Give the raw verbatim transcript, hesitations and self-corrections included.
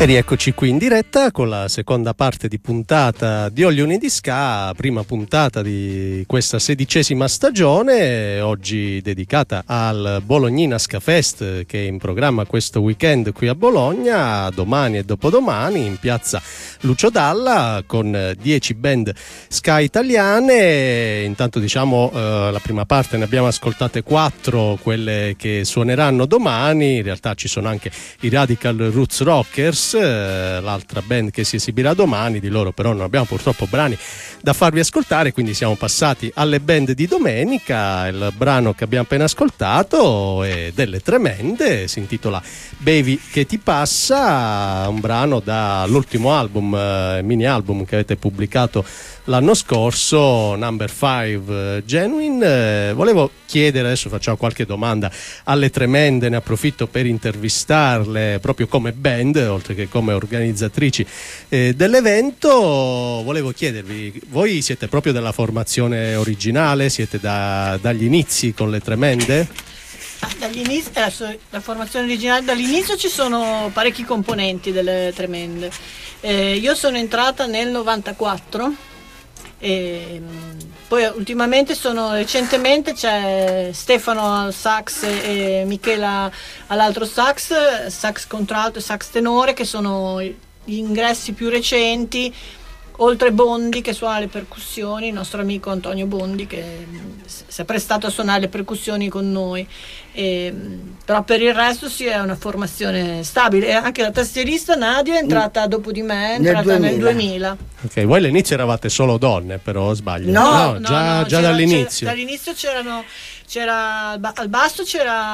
E rieccoci qui in diretta con la seconda parte di puntata di Oglioni di Ska, prima puntata di questa sedicesima stagione, oggi dedicata al Bolognina Ska Fest che è in programma questo weekend qui a Bologna, domani e dopodomani in piazza Lucio Dalla con dieci band ska italiane. Intanto diciamo eh, la prima parte ne abbiamo ascoltate quattro, quelle che suoneranno domani, in realtà ci sono anche i Radical Roots Rockers, l'altra band che si esibirà domani, di loro però non abbiamo purtoppo brani da farvi ascoltare, quindi siamo passati alle band di domenica. Il brano che abbiamo appena ascoltato è delle Tremende, si intitola Bevi che ti passa, un brano dall'ultimo album, eh, mini album che avete pubblicato l'anno scorso, Number five Genuine. Eh, volevo chiedere, adesso facciamo qualche domanda alle Tremende, ne approfitto per intervistarle proprio come band oltre che come organizzatrici eh, dell'evento. Volevo chiedervi, voi siete proprio della formazione originale, siete da, dagli inizi con le Tremende? Dagli inizi, adesso, la formazione originale, dall'inizio ci sono parecchi componenti delle Tremende. Eh, io sono entrata nel novantaquattro e poi ultimamente sono recentemente c'è Stefano al sax e Michela all'altro sax, sax contralto e sax tenore, che sono gli ingressi più recenti, oltre Bondi che suona le percussioni, il nostro amico Antonio Bondi che si è prestato a suonare le percussioni con noi. E, però per il resto sì, è una formazione stabile, e anche la tastierista Nadia è entrata dopo di me, è entrata nel duemila. Ok, voi all'inizio eravate solo donne, però sbaglio? No, no, no già, no, già c'era, dall'inizio. C'era, dall'inizio c'erano, c'era al basso c'era